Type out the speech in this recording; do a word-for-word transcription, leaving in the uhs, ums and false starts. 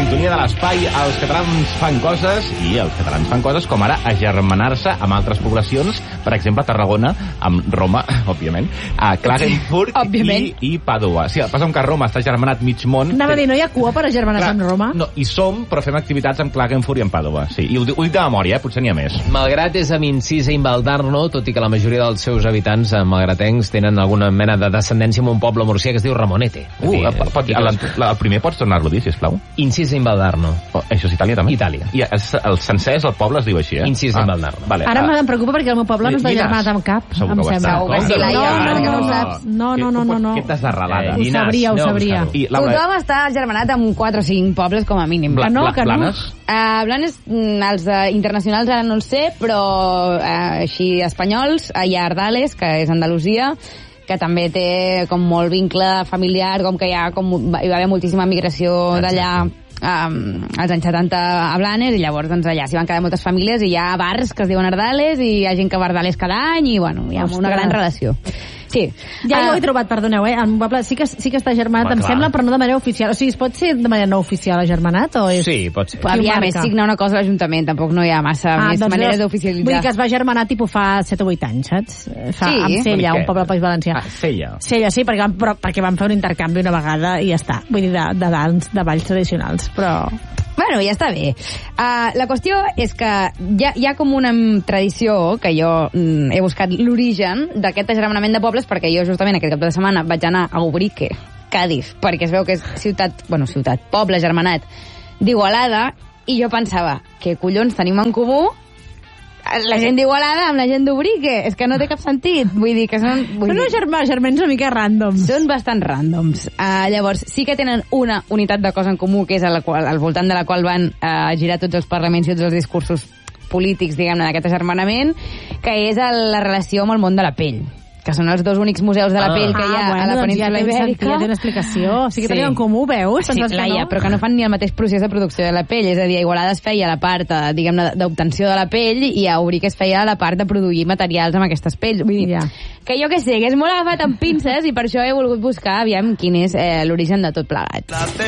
sintonia de l'espai. Els catalans fan coses, i els catalans fan coses com ara agermanar-se amb altres poblacions, per exemple, a Tarragona, amb Roma, òbviament, a Klagenfurt i, i Pàdua. Sí, passa que a Roma està agermanat mig món. Anava a dir, no hi ha cua per agermanar-se amb Roma? No, hi som, però fem activitats amb Klagenfurt i amb Pàdua. Sí, i ho, ho dic de memòria, eh? Potser n'hi ha més. Malgrat és amb incís a Invaldarno, tot i que la majoria dels seus habitants malgratencs tenen alguna mena de descendència amb un poble murcià que es diu Ramonete. Uh, dir, pot, el, el primer pots tornar-lo a dir, sisplau? Incís a Invaldarno. Oh, això és Itàlia, també? Itàlia. I el, el sencer, el poble es diu així, eh? Incís a Invaldarno. Ah, vale. Ara ah. em preocupa perquè el meu poble no està germanat amb cap, em sembla. No, no, no, no, no. Què t'has arrelat? Ho sabria, ho sabria. Tothom està germanat amb quatre o cinc pobles, com a mínim. Que no, que no. Blanes? Uh, Blanes, els uh, internacionals ara no els sé, però uh, així espanyols, hi ha Ardales, que és Andalusia, que també té com molt vincle familiar, com que hi, ha, com, hi va haver moltíssima migració d'allà um, als anys setanta a Blanes, i llavors doncs, allà s'hi van quedar moltes famílies, i hi ha bars que es diuen Ardales, i hi ha gent que va a Ardales cada any, i bueno, hi ha Ostres. una gran relació. Sí. Ja uh, ho he trobat, perdoneu, eh? El meu poble sí que, sí que està germanat, em sembla, però no de manera oficial. O sigui, es pot ser de manera no oficial agermanat? O és... Sí, pot ser. Aviam, és signar una cosa a l'Ajuntament, tampoc no hi ha massa ah, més doncs maneres d'oficialitzar. Vull dir que es va germanar tipus fa set o vuit anys, saps? Fa, sí. Amb Sella, un poble del País Valencià. Ah, Sella. Sella, sí, perquè, però, perquè van fer un intercanvi una vegada i ja està. Vull dir, de, de, dans, de balls tradicionals, però... Bueno, ja està bé. Uh, la qüestió és que hi ha, hi ha com una tradició que jo mm, he buscat l'origen d'aquest agermanament de pobles, perquè jo justament aquest cap de setmana vaig anar a Ubrique, Càdiz, perquè es veu que és ciutat, bueno, ciutat, poble germanat d'Igualada, i jo pensava, què collons tenim en comú la gent d'Igualada amb la gent d'Ubrique? És que no té cap sentit. Vull dir que són... Són uns germà, germans una mica ràndoms. Són bastant ràndoms. Uh, llavors, sí que tenen una unitat de cosa en comú, que és a la qual, al voltant de la qual van uh, girar tots els parlaments i tots els discursos polítics, diguem-ne, d'aquest agermanament, que és la relació amb el món de la pell, que són els dos únics museus de la pell que hi ha ah, bueno, a la península doncs ja Ibèrica. Ja té una explicació. O sigui que sí. Tenen en comú, veus? Sí, Laia, no? Però que no fan ni el mateix procés de producció de la pell. És a dir, a Igualada es feia la part, diguem-ne, d'obtenció de la pell, i a Ubrique es feia la part de produir materials amb aquestes pells. Vull dir, ja. Que jo què sé, que és molt agafat amb pinces, i per això he volgut buscar, aviam, quin és eh, l'origen de tot plegat.